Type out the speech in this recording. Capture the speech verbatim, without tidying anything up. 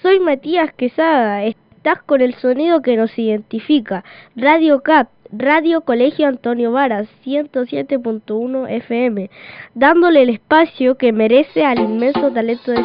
soy Matías Quesada. Estás con el sonido que nos identifica. Radio C A P, Radio Colegio Antonio Varas, ciento siete punto uno F M, dándole el espacio que merece al inmenso talento de